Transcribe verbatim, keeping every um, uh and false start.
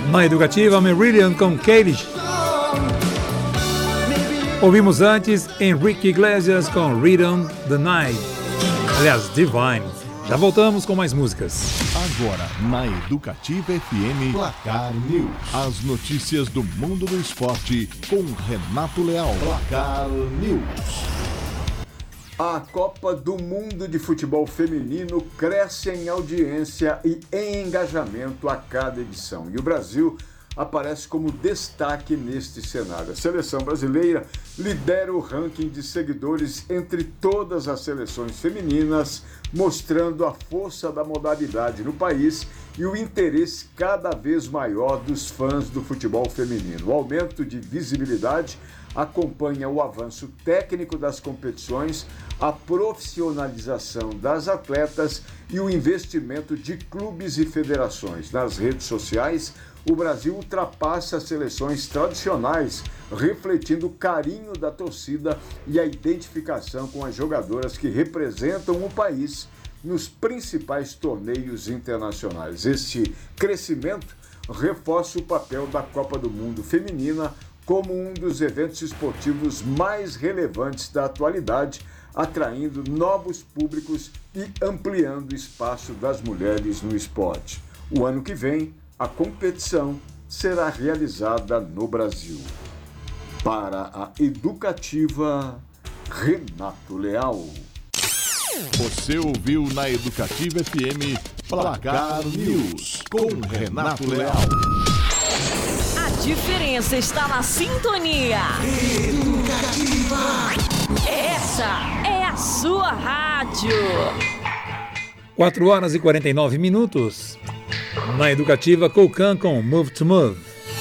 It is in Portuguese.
Na Educativa, Meridian com Katie. Ouvimos antes Henrique Iglesias com Rhythm the Night. Aliás, Divine. Já voltamos com mais músicas. Agora, na Educativa F M, Placar News. As notícias do mundo do esporte com Renato Leal. Placar News. A Copa do Mundo de Futebol Feminino cresce em audiência e em engajamento a cada edição. E o Brasil aparece como destaque neste cenário. A seleção brasileira lidera o ranking de seguidores entre todas as seleções femininas, mostrando a força da modalidade no país e o interesse cada vez maior dos fãs do futebol feminino. O aumento de visibilidade acompanha o avanço técnico das competições, a profissionalização das atletas e o investimento de clubes e federações. Nas redes sociais, o Brasil ultrapassa as seleções tradicionais, refletindo o carinho da torcida e a identificação com as jogadoras que representam o país nos principais torneios internacionais. Este crescimento reforça o papel da Copa do Mundo Feminina como um dos eventos esportivos mais relevantes da atualidade, atraindo novos públicos e ampliando o espaço das mulheres no esporte. O ano que vem, a competição será realizada no Brasil. Para a Educativa, Renato Leal. Você ouviu na Educativa F M Placar News com Renato Leal. A diferença está na sintonia. Educativa. Essa é a sua rádio. quatro horas e quarenta e nove minutos. Na Educativa, Colcan com Move to Move.